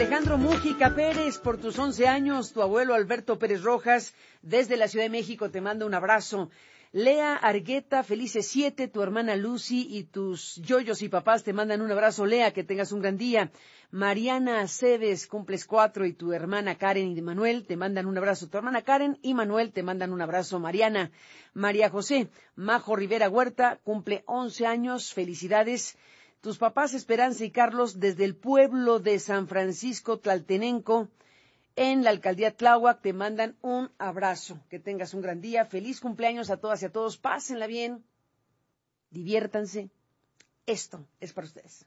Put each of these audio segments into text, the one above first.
Alejandro Mújica Pérez, por tus 11 años, tu abuelo Alberto Pérez Rojas, desde la Ciudad de México, te manda un abrazo. Lea Argueta, felices 7, tu hermana Lucy y tus yoyos y papás te mandan un abrazo. Lea, que tengas un gran día. Mariana Aceves, cumples 4, y tu hermana Karen y Manuel te mandan un abrazo. Tu hermana Karen y Manuel te mandan un abrazo. Mariana. María José, Majo Rivera Huerta, cumple 11 años, felicidades. Tus papás Esperanza y Carlos, desde el pueblo de San Francisco Tlaltenanco, en la alcaldía Tláhuac, te mandan un abrazo. Que tengas un gran día. Feliz cumpleaños a todas y a todos. Pásenla bien. Diviértanse. Esto es para ustedes.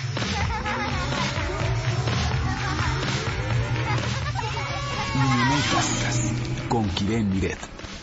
Con Kivén Miret.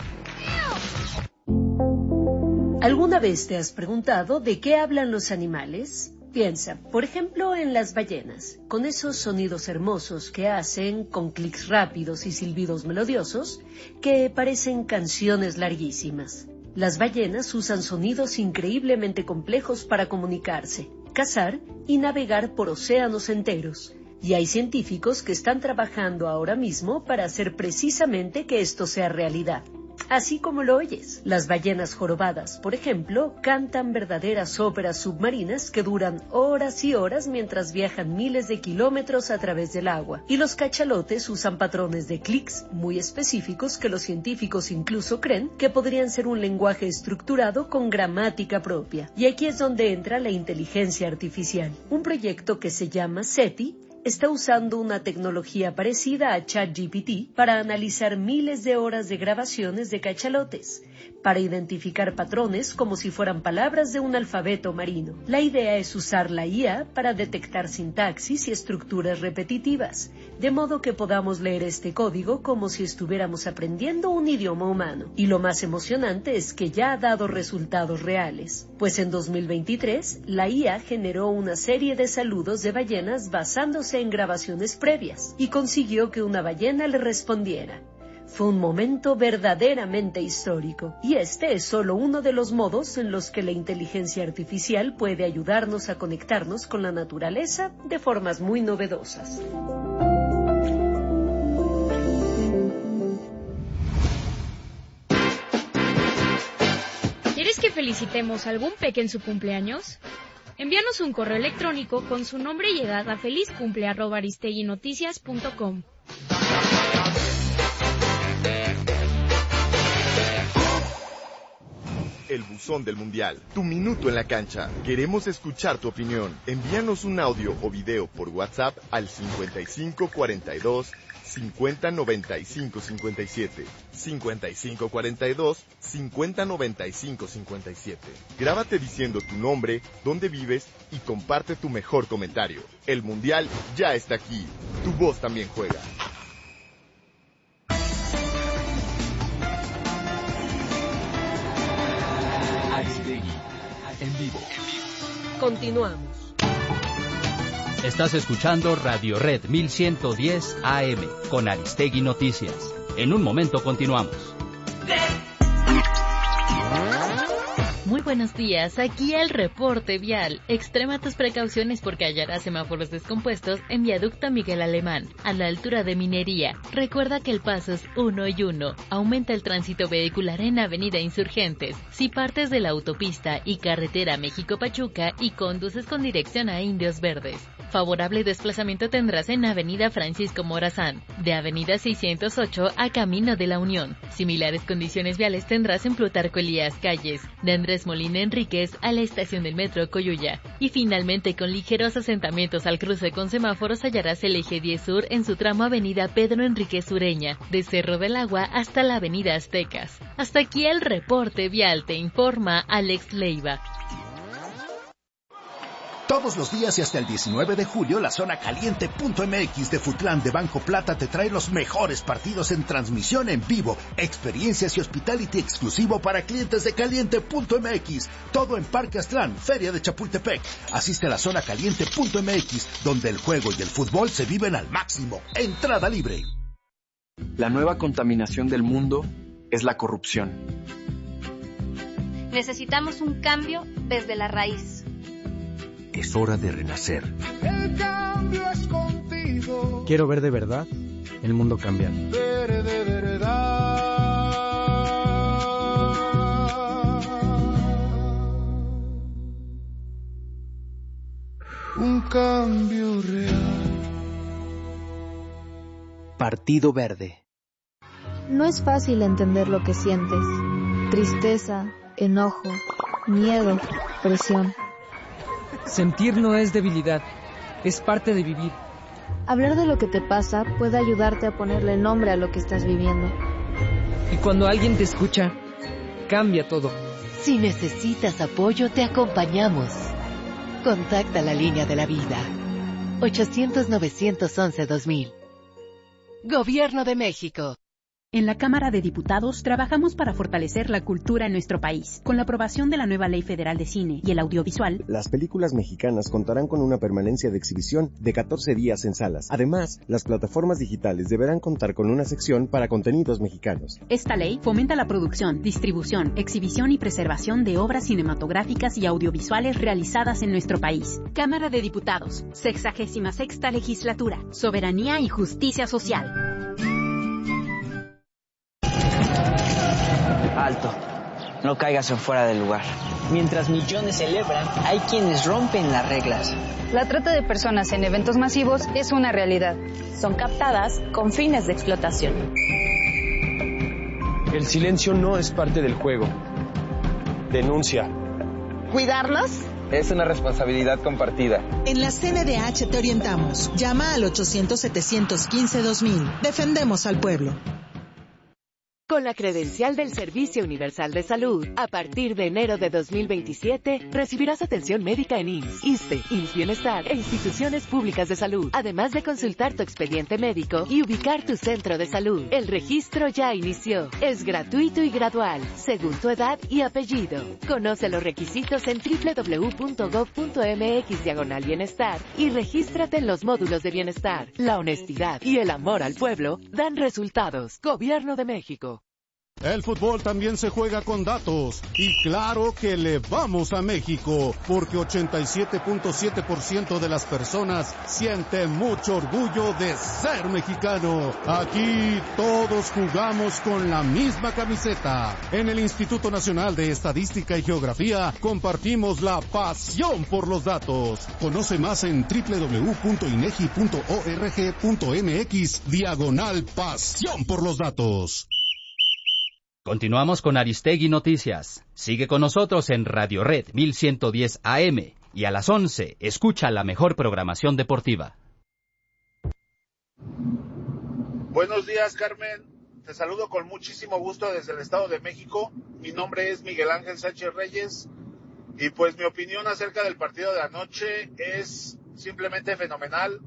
¿Alguna vez te has preguntado de qué hablan los animales? Piensa, por ejemplo, en las ballenas, con esos sonidos hermosos que hacen, con clics rápidos y silbidos melodiosos, que parecen canciones larguísimas. Las ballenas usan sonidos increíblemente complejos para comunicarse, cazar y navegar por océanos enteros. Y hay científicos que están trabajando ahora mismo para hacer precisamente que esto sea realidad. Así como lo oyes, las ballenas jorobadas, por ejemplo, cantan verdaderas óperas submarinas que duran horas y horas mientras viajan miles de kilómetros a través del agua. Y los cachalotes usan patrones de clics muy específicos que los científicos incluso creen que podrían ser un lenguaje estructurado con gramática propia. Y aquí es donde entra la inteligencia artificial. Un proyecto que se llama SETI está usando una tecnología parecida a ChatGPT para analizar miles de horas de grabaciones de cachalotes, para identificar patrones como si fueran palabras de un alfabeto marino. La idea es usar la IA para detectar sintaxis y estructuras repetitivas, de modo que podamos leer este código como si estuviéramos aprendiendo un idioma humano. Y lo más emocionante es que ya ha dado resultados reales, pues en 2023 la IA generó una serie de saludos de ballenas basándose en grabaciones previas y consiguió que una ballena le respondiera. Fue un momento verdaderamente histórico, y este es solo uno de los modos en los que la inteligencia artificial puede ayudarnos a conectarnos con la naturaleza de formas muy novedosas. ¿Quieres que felicitemos a algún peque en su cumpleaños? Envíanos un correo electrónico con su nombre y edad a felizcumple@aristeguinoticias.com. El buzón del mundial, tu minuto en la cancha. Queremos escuchar tu opinión. Envíanos un audio o video por WhatsApp al 5542 5095 57. 5542 5095 57. Grábate diciendo tu nombre, dónde vives y comparte tu mejor comentario. El mundial ya está aquí. Tu voz también juega. Aristegui, en vivo. Continuamos. Estás escuchando Radio Red 1110 AM con Aristegui Noticias. En un momento continuamos. Muy buenos días, aquí el reporte vial. Extrema tus precauciones porque hallarás semáforos descompuestos en viaducto Miguel Alemán, a la altura de Minería. Recuerda que el paso es 1 y 1. Aumenta el tránsito vehicular en Avenida Insurgentes. Si partes de la autopista y carretera México-Pachuca y conduces con dirección a Indios Verdes. Favorable desplazamiento tendrás en Avenida Francisco Morazán, de Avenida 608 a Camino de la Unión. Similares condiciones viales tendrás en Plutarco Elías Calles, de Andrés Molina Enríquez a la estación del metro Coyuya. Y finalmente, con ligeros asentamientos al cruce con semáforos, hallarás el eje 10 Sur en su tramo Avenida Pedro Enríquez Ureña, de Cerro del Agua hasta la Avenida Aztecas. Hasta aquí el reporte vial, te informa Alex Leiva. Todos los días y hasta el 19 de julio, la zona caliente.mx de Futlán de Banco Plata te trae los mejores partidos en transmisión en vivo, experiencias y hospitality exclusivo para clientes de caliente.mx. Todo en Parque Aztlán, Feria de Chapultepec. Asiste a la zona caliente.mx, donde el juego y el fútbol se viven al máximo. Entrada libre. La nueva contaminación del mundo es la corrupción. Necesitamos un cambio desde la raíz. Es hora de renacer. El cambio es contigo. Quiero ver de verdad el mundo cambiar. Ver de verdad. Un cambio real. Partido Verde. No es fácil entender lo que sientes. Tristeza, enojo, miedo, presión. Sentir no es debilidad, es parte de vivir. Hablar de lo que te pasa puede ayudarte a ponerle nombre a lo que estás viviendo. Y cuando alguien te escucha, cambia todo. Si necesitas apoyo, te acompañamos. Contacta la línea de la vida. 800-911-2000. Gobierno de México. En la Cámara de Diputados trabajamos para fortalecer la cultura en nuestro país. Con la aprobación de la nueva Ley Federal de Cine y el Audiovisual, las películas mexicanas contarán con una permanencia de exhibición de 14 días en salas. Además, las plataformas digitales deberán contar con una sección para contenidos mexicanos. Esta ley fomenta la producción, distribución, exhibición y preservación de obras cinematográficas y audiovisuales realizadas en nuestro país. Cámara de Diputados, 66ª Legislatura, Soberanía y Justicia Social. Alto, no caigas en fuera del lugar. Mientras millones celebran, hay quienes rompen las reglas. La trata de personas en eventos masivos es una realidad. Son captadas con fines de explotación. El silencio no es parte del juego. Denuncia. ¿Cuidarlos? Es una responsabilidad compartida. En la CNDH te orientamos. Llama al 800-715-2000. Defendemos al pueblo. Con la credencial del Servicio Universal de Salud, a partir de enero de 2027, recibirás atención médica en IMSS, ISSSTE, IMSS Bienestar e instituciones públicas de salud, además de consultar tu expediente médico y ubicar tu centro de salud. El registro ya inició. Es gratuito y gradual, según tu edad y apellido. Conoce los requisitos en www.gov.mx/bienestar y regístrate en los módulos de bienestar. La honestidad y el amor al pueblo dan resultados. Gobierno de México. El fútbol también se juega con datos, y claro que le vamos a México, porque 87.7% de las personas siente mucho orgullo de ser mexicano. Aquí todos jugamos con la misma camiseta. En el Instituto Nacional de Estadística y Geografía compartimos la pasión por los datos. Conoce más en www.inegi.org.mx/pasión por los datos. Continuamos con Aristegui Noticias. Sigue con nosotros en Radio Red 1110 AM y a las 11 escucha la mejor programación deportiva. Buenos días, Carmen. Te saludo con muchísimo gusto desde el Estado de México. Mi nombre es Miguel Ángel Sánchez Reyes y pues mi opinión acerca del partido de anoche es simplemente fenomenal.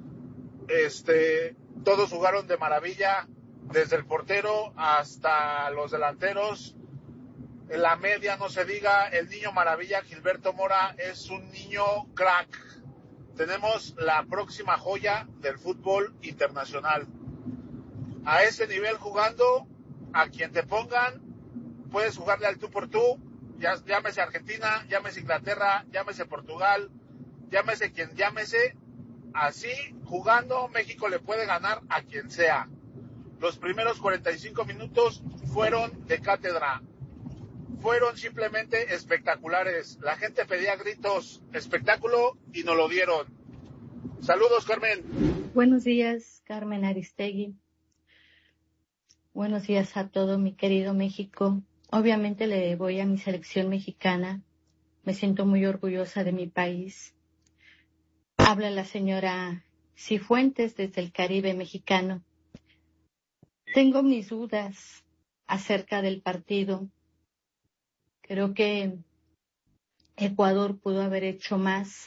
Todos jugaron de maravilla. Desde el portero hasta los delanteros, en la media no se diga, el niño maravilla Gilberto Mora es un niño crack. Tenemos la próxima joya del fútbol internacional. A ese nivel jugando, a quien te pongan, puedes jugarle al tú por tú, llámese Argentina, llámese Inglaterra, llámese Portugal, llámese quien llámese, así jugando México le puede ganar a quien sea. Los primeros 45 minutos fueron de cátedra. Fueron simplemente espectaculares. La gente pedía gritos, espectáculo, y nos lo dieron. Saludos, Carmen. Buenos días, Carmen Aristegui. Buenos días a todo mi querido México. Obviamente le voy a mi selección mexicana. Me siento muy orgullosa de mi país. Habla la señora Cifuentes desde el Caribe mexicano. Tengo mis dudas acerca del partido. Creo que Ecuador pudo haber hecho más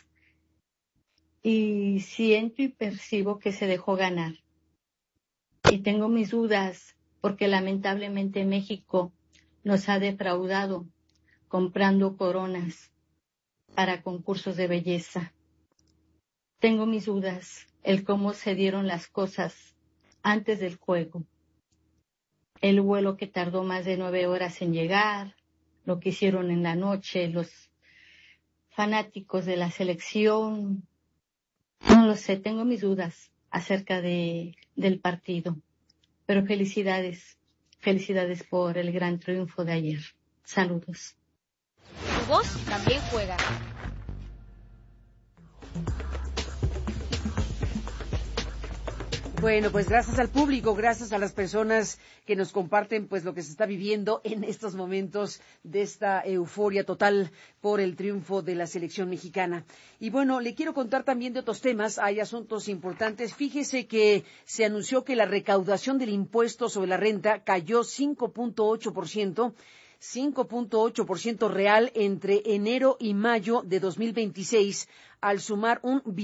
y siento y percibo que se dejó ganar. Y tengo mis dudas porque lamentablemente México nos ha defraudado comprando coronas para concursos de belleza. Tengo mis dudas el cómo se dieron las cosas antes del juego. El vuelo que tardó más de 9 horas en llegar, lo que hicieron en la noche, los fanáticos de la selección, no lo sé, tengo mis dudas acerca del partido. Pero felicidades por el gran triunfo de ayer. Saludos. Tu voz también juega. Bueno, pues gracias al público, gracias a las personas que nos comparten pues lo que se está viviendo en estos momentos de esta euforia total por el triunfo de la selección mexicana. Y bueno, le quiero contar también de otros temas, hay asuntos importantes. Fíjese que se anunció que la recaudación del impuesto sobre la renta cayó 5.8% real entre enero y mayo de 2026, al sumar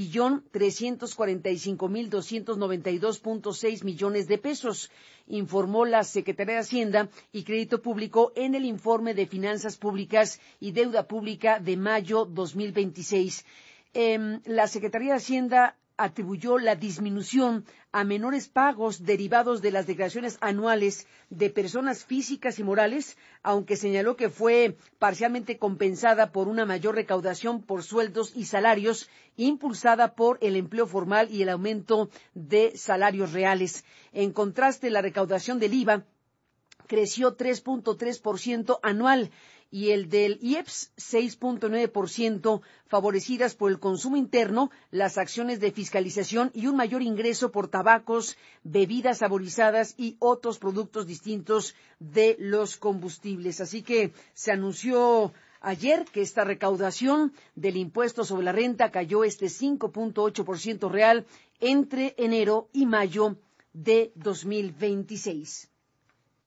1.345.292.6 millones de pesos, informó la Secretaría de Hacienda y Crédito Público en el informe de Finanzas Públicas y Deuda Pública de mayo 2026. La Secretaría de Hacienda atribuyó la disminución a menores pagos derivados de las declaraciones anuales de personas físicas y morales, aunque señaló que fue parcialmente compensada por una mayor recaudación por sueldos y salarios, impulsada por el empleo formal y el aumento de salarios reales. En contraste, la recaudación del IVA creció 3.3% anual y el del IEPS 6.9%, favorecidas por el consumo interno, las acciones de fiscalización y un mayor ingreso por tabacos, bebidas saborizadas y otros productos distintos de los combustibles. Así que se anunció ayer que esta recaudación del impuesto sobre la renta cayó 5.8% real entre enero y mayo de 2026.